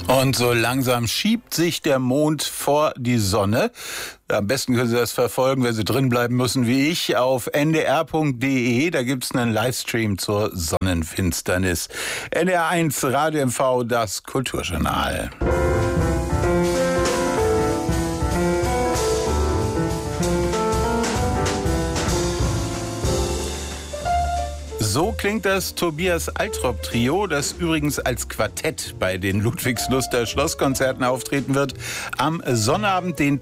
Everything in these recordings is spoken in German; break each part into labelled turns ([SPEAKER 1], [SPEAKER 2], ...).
[SPEAKER 1] Und so langsam schiebt sich der Mond vor die Sonne. Am besten können Sie das verfolgen, wenn Sie drin bleiben müssen, wie ich, auf ndr.de. Da gibt's einen Livestream zur Sonnenfinsternis. NDR1 Radio MV, das Kulturjournal. So klingt das Tobias Altrop Trio, das übrigens als Quartett bei den Ludwigsluster Schlosskonzerten auftreten wird, am Sonnabend, den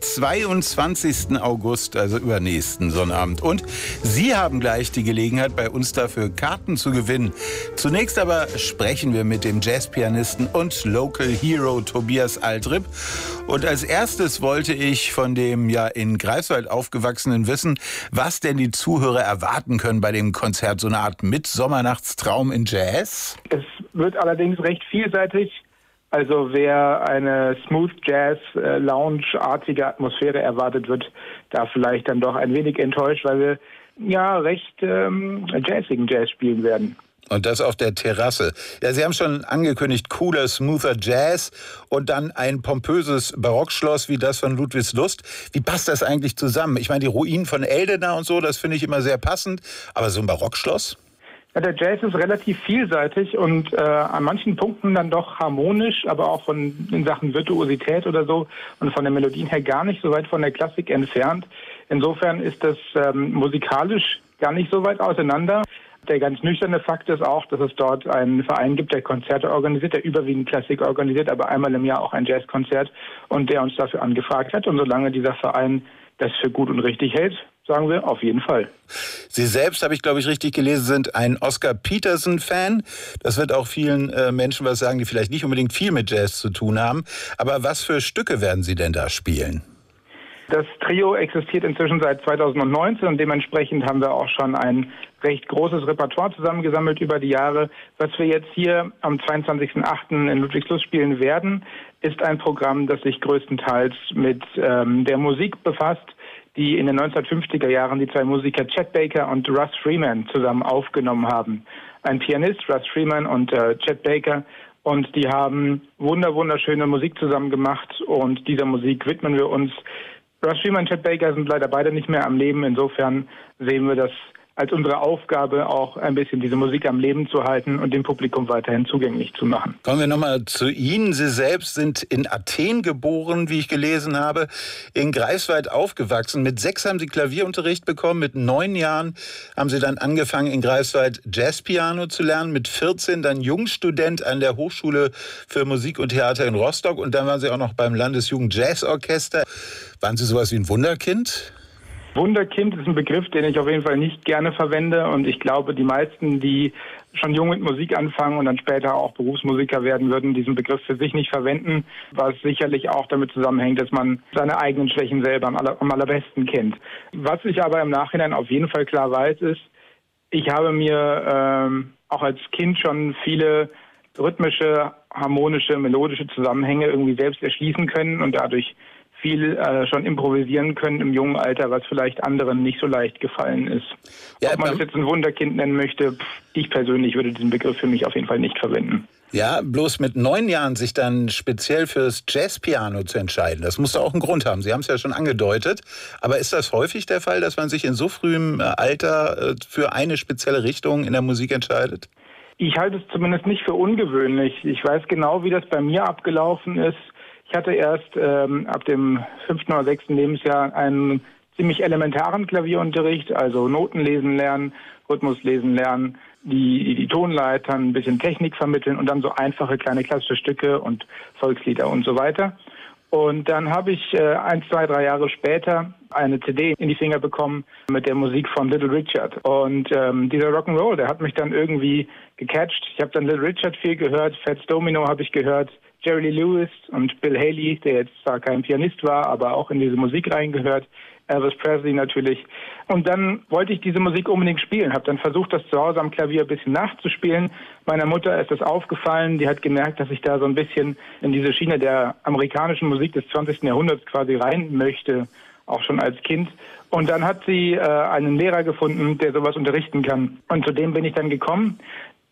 [SPEAKER 1] 22. August, also übernächsten Sonnabend. Und Sie haben gleich die Gelegenheit, bei uns dafür Karten zu gewinnen. Zunächst aber sprechen wir mit dem Jazzpianisten und Local Hero Tobias Altrop. Und als erstes wollte ich von dem ja in Greifswald aufgewachsenen wissen, was denn die Zuhörer erwarten können bei dem Konzert, so eine Art Sommernachtstraum in Jazz?
[SPEAKER 2] Es wird allerdings recht vielseitig. Also wer eine Smooth Jazz, Lounge-artige Atmosphäre erwartet, wird da vielleicht dann doch ein wenig enttäuscht, weil wir ja recht jazzigen Jazz spielen werden.
[SPEAKER 1] Und das auf der Terrasse. Ja, Sie haben schon angekündigt, cooler, smoother Jazz und dann ein pompöses Barockschloss wie das von Ludwigslust. Wie passt das eigentlich zusammen? Ich meine, die Ruinen von Eldena und so, das finde ich immer sehr passend. Aber so ein Barockschloss?
[SPEAKER 2] Ja, der Jazz ist relativ vielseitig und an manchen Punkten dann doch harmonisch, aber auch in Sachen Virtuosität oder so und von den Melodien her gar nicht so weit von der Klassik entfernt. Insofern ist das musikalisch gar nicht so weit auseinander. Der ganz nüchterne Fakt ist auch, dass es dort einen Verein gibt, der Konzerte organisiert, der überwiegend Klassik organisiert, aber einmal im Jahr auch ein Jazzkonzert und der uns dafür angefragt hat. Und solange dieser Verein das für gut und richtig hält, sagen wir auf jeden Fall.
[SPEAKER 1] Sie selbst, habe ich glaube ich richtig gelesen, sind ein Oscar Peterson-Fan. Das wird auch vielen Menschen was sagen, die vielleicht nicht unbedingt viel mit Jazz zu tun haben. Aber was für Stücke werden Sie denn da spielen?
[SPEAKER 2] Das Trio existiert inzwischen seit 2019 und dementsprechend haben wir auch schon ein recht großes Repertoire zusammengesammelt über die Jahre. Was wir jetzt hier am 22.08. in Ludwigslust spielen werden, ist ein Programm, das sich größtenteils mit der Musik befasst, die in den 1950er Jahren die zwei Musiker Chet Baker und Russ Freeman zusammen aufgenommen haben. Ein Pianist, Russ Freeman, und Chet Baker. Und die haben wunderschöne Musik zusammen gemacht und dieser Musik widmen wir uns. Russ Freeman und Chet Baker sind leider beide nicht mehr am Leben. Insofern sehen wir das als unsere Aufgabe, auch ein bisschen diese Musik am Leben zu halten und dem Publikum weiterhin zugänglich zu machen.
[SPEAKER 1] Kommen wir nochmal zu Ihnen. Sie selbst sind in Athen geboren, wie ich gelesen habe, in Greifswald aufgewachsen. Mit 6 haben Sie Klavierunterricht bekommen, mit 9 Jahren haben Sie dann angefangen, in Greifswald Jazzpiano zu lernen, mit 14 dann Jungstudent an der Hochschule für Musik und Theater in Rostock und dann waren Sie auch noch beim Landesjugendjazzorchester. Waren Sie sowas wie ein Wunderkind?
[SPEAKER 2] Wunderkind ist ein Begriff, den ich auf jeden Fall nicht gerne verwende und ich glaube, die meisten, die schon jung mit Musik anfangen und dann später auch Berufsmusiker werden, würden diesen Begriff für sich nicht verwenden, was sicherlich auch damit zusammenhängt, dass man seine eigenen Schwächen selber am allerbesten kennt. Was ich aber im Nachhinein auf jeden Fall klar weiß, ist, ich habe mir auch als Kind schon viele rhythmische, harmonische, melodische Zusammenhänge irgendwie selbst erschließen können und dadurch viel schon improvisieren können im jungen Alter, was vielleicht anderen nicht so leicht gefallen ist. Ja, ob man es jetzt ein Wunderkind nennen möchte, ich persönlich würde diesen Begriff für mich auf jeden Fall nicht verwenden.
[SPEAKER 1] Ja, bloß mit 9 Jahren sich dann speziell fürs Jazzpiano zu entscheiden, das muss doch auch einen Grund haben. Sie haben es ja schon angedeutet. Aber ist das häufig der Fall, dass man sich in so frühem Alter für eine spezielle Richtung in der Musik entscheidet?
[SPEAKER 2] Ich halte es zumindest nicht für ungewöhnlich. Ich weiß genau, wie das bei mir abgelaufen ist. Ich hatte erst ab dem 5. oder 6. Lebensjahr einen ziemlich elementaren Klavierunterricht, also Noten lesen lernen, Rhythmus lesen lernen, die Tonleitern, ein bisschen Technik vermitteln und dann so einfache kleine klassische Stücke und Volkslieder und so weiter. Und dann habe ich 1, 2, 3 Jahre später eine CD in die Finger bekommen mit der Musik von Little Richard. Und dieser Rock'n'Roll, der hat mich dann irgendwie gecatcht. Ich habe dann Little Richard viel gehört, Fats Domino habe ich gehört, Jerry Lee Lewis und Bill Haley, der jetzt zwar kein Pianist war, aber auch in diese Musik reingehört. Elvis Presley natürlich. Und dann wollte ich diese Musik unbedingt spielen, habe dann versucht, das zu Hause am Klavier ein bisschen nachzuspielen. Meiner Mutter ist das aufgefallen, die hat gemerkt, dass ich da so ein bisschen in diese Schiene der amerikanischen Musik des 20. Jahrhunderts quasi rein möchte, auch schon als Kind. Und dann hat sie einen Lehrer gefunden, der sowas unterrichten kann. Und zu dem bin ich dann gekommen.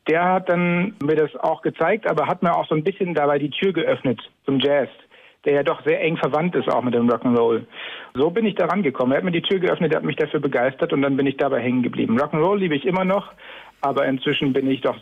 [SPEAKER 2] der hat dann mir das auch gezeigt, aber hat mir auch so ein bisschen dabei die Tür geöffnet zum Jazz, der ja doch sehr eng verwandt ist auch mit dem Rock'n'Roll. So bin ich da rangekommen. Er hat mir die Tür geöffnet, er hat mich dafür begeistert und dann bin ich dabei hängen geblieben. Rock'n'Roll liebe ich immer noch, aber inzwischen bin ich doch